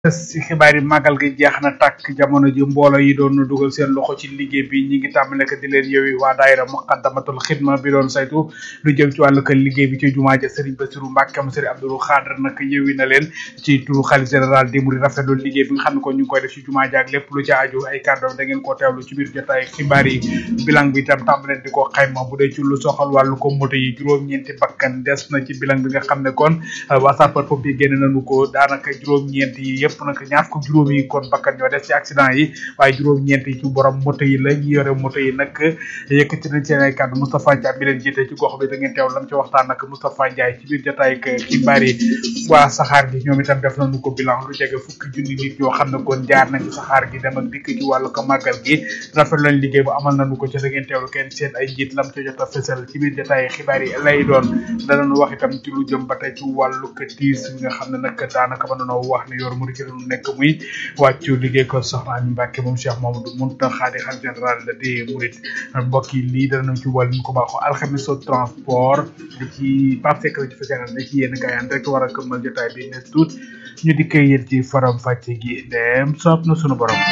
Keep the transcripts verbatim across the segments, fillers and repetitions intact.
ci xibaar yi màggal gi jeex na tàkk jamono ji mbooloo yi doon dugal seen loxo ci liggéey bi ñi ngi tàmbale ko di leen yewi waa daayira muqaddamatul xidma bi doon saytu lu jëm ci wàllu ko liggéey bi ci jumaa ja Serigne Bassirou Mbacké mu Serigne Abdou Khadre nag yewi na leen ci turu xalif général di muri rafetlu liggéey bi nga xam ne ko ñu ngi koy def ci jumaa ja ak lépp lu ci aju ay kàddoom da ngeen koo teewlu ci biir jotaay xibaar yi bilan bi itam tàmbaleen di ko xayma bu dee ci lu soxal wàllu ko moto yi juróom-ñeenti bakkan des na ci bilan bi nga xam ne kon waa sapeur pompier génn nañu ko daanaka juróom-ñeent yi yëpp nag ñaar ko juróom yi kon bakkan ñoo des ci accident yi waaye juróom-ñeent yi ci borom moto yi la ñi yore moto yi nag yëkkati nañ seen ay kàddu Moustapha Ndiaye bi leen jiite ci gox bi da ngeen teew lam ci waxtaan nag Moustapha Ndiaye ci biir jotaay ak xibaar yi waa saxaar gi ñoom itam def nañu ko bilan lu jege fukki junni nit yoo xam ne kon jaar nañ ci saxaar gi dem ak dikk ci wàllu ko màggal gi rafet lañ liggéey bu amal nañu ko ci da ngeen teewlu kenn seen ay njiit lam ci jot a fësal ci biir jotaay xibaar yi lay doon danañu wax itam ci lu jëm ba tey ci wàllu ko tiis bi nga xam ne nag daanaka ba nañoo wax ne yor mu ci lañu nekk muy wàccu liggéey ko soxna Ami Mbacké moom Cheikh Mamadou Mountakha di xalifa général des mourides mbokk yi lii danañ ci wàll ñu ko baaxoo alxames au transport di ci Pape Seck la ci fekk na ci yéen gayaan rek war a këmmal jotaay bi ne tuut ñu di koy yéen ci faram fàcce gi dem soob na sunu borom.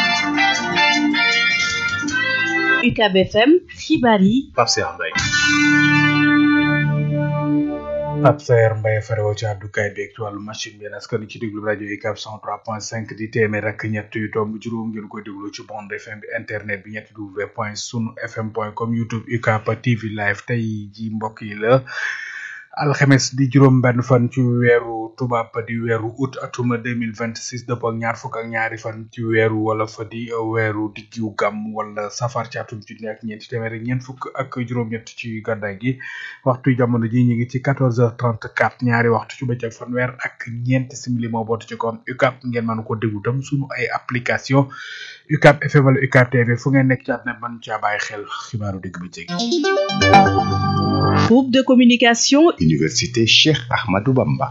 U C A B F M xibaar yi Pape Seck Mbaye Pape Saer Mbaye farewoo ci àddukaay beeg ci wàllu machine bi askan ci déglu rajo U C A B cent trois point cinq di téeméer ak ñett yu tomb juróom ngeen koy déglu ci bande F M bi internet bi ñetti w point sunu fm point com YouTube U C A B T V live tey ji mbokk yi la alxames di juróom benn fan ci weeru tubaab di weeru août atuma deux mille vingt six dëpp ak ñaar fukk ak ñaari fan ci weeru wala fa di weeru diggu gàmm wala safar ci atum junni ak ñeenti téeméer ak ñeent fukk ak juróom-ñett ci gàddaay gi waxtu jamono ji ñu ngi ci quatorze heures trente-quatre ñaari waxtu ci bëccëg fanweer ak ñeenti simili moo bootu ci koom U C A B ngeen mën ko déglu tam sunu ay application U C A B F M wala U C A B T V fu ngeen nekk ci àdduna mën caa bàyyi xel xibaaru digg bëccëg. Groupe de communication Université Cheikh Ahmadou Bamba.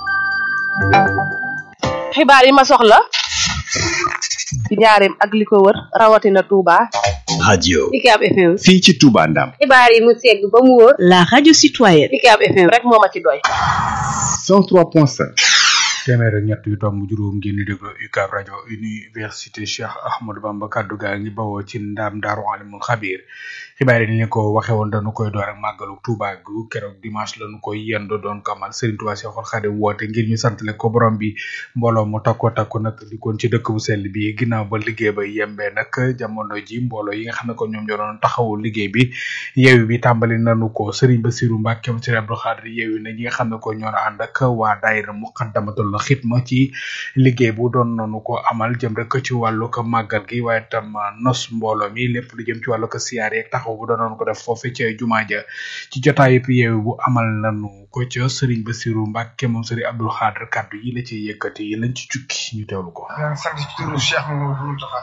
xibaar yi ma soxla ci njaareem ak li ko wër rawatina Touba. radio U C A B F M. fii ci Touba Ndam. xibaar yi mu segg ba mu wóor. la radio citoyenne U C A B F M rek moo ma ci doy. cent trois point cinq. téeméer ak ñett yu tomb juróom ngeen di déglu U C A B rajo université Cheikh Ahmadou Bamba kaddu gaa ngi bawoo ci ndaam daaru alimul xabiir xibaar yi ni ko waxe woon dañu koy door ak màggalu Touba gu keroog dimanche lañu koy yendo doon kamal Serigne Touba Cheikhul Khadim woote ngir ñu santale ko borom bi mbooloo mu takko takku nag di kon ci dëkk bu sell bi ginnaaw ba liggéey ba yembee nag jamono ji mbooloo yi nga xam ne ko ñoom ñoo doon taxawu liggéey bi yeewi bi tàmbali nañu ko Serigne Bassirou Mbacké mu Serigne Abdou Khadre yeewi na ñi nga xam ne ko ñoo ànd ak waa daayira muqaddamatul xidma ci liggéey bu doon nañu ko amal jëm rek ci wàllu ko màggal gi waaye tam nos mbooloo mi lépp lu jëm ci wàllu ko siyaar yeeg taxaw bu doonoon ko def foofu ci jumaa ja ci jotaay yëpp yeewu bu amal nañu ko ca Serigne Bassirou Mbacké moom Serigne Abdou Khadre kaddu yi la ci yëkkati yi lañ ci jukki ñu teewlu ko. leen sant ci turu Cheikh Mamadou Mountakha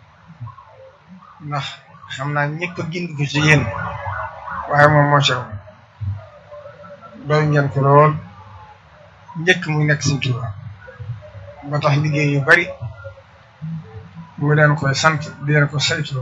ndax xam naa ñëpp a gind ko ci yéen waaye moom moo ci doy ngeen ko lool njëkk muy nekk Serigne Touba ba tax liggéey yu bari mu leen koy sant di leen ko saytu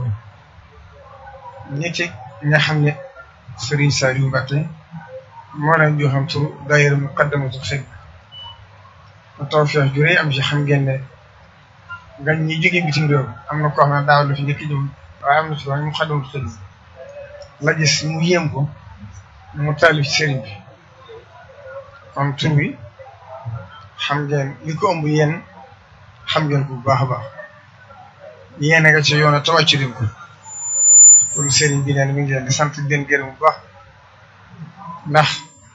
ñi ci nga xam ne Serigne Saliou Mbacké moo leen joxam turu daayira Muqaddamatul Xidma ba tawfeex ju rëy am ci xam ngeen ne gan ñi jógee bitim réew am na koo xam ne daaw la fi njëkk jëm waaye am na ci wax Muqaddamatul Xidma la gis mu yéem ko mu taalif ci Serigne bi kon tur bi xam ngeen li ko ëmb yéen xam ngeen ko bu baax a baax yéen a nga ci yoon a tawàcc leen ko kon Serigne bi neen mi ngi leen di sant di leen gërëm bu baax ndax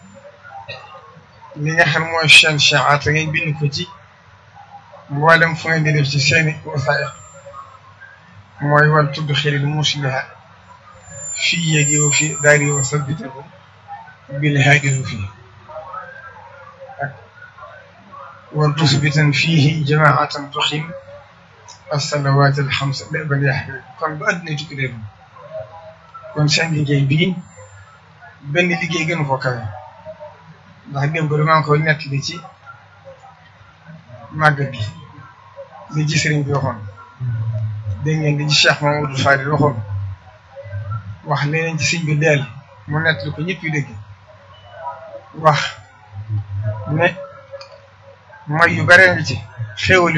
li nga xam mooy chaîne Cheikh te ngay bind ko ci mboolem fu ngeen di def ci seeni wasaa'iq mooy wal tudd xelil musliha fii yéegi wa fii daari wa sabbitahu bil haadi wa fii ak wal tusbitan fiihi jamaatan tuqim as-salawaat al-xams ban yaxwi kon ba àddina tukki dee kon seen liggéey bii benn liggéey gën ko kawe ndax démb maa ngi ko nettali ci màggal gi li ci sëriñ bi waxoon dégg ngeen di ci Cheikh Mamadou Fadil waxoon wax leneen ci sëñ bi deel mu nettali ko ñëpp yu dégg wax ne may yu bare ngi ci xéwal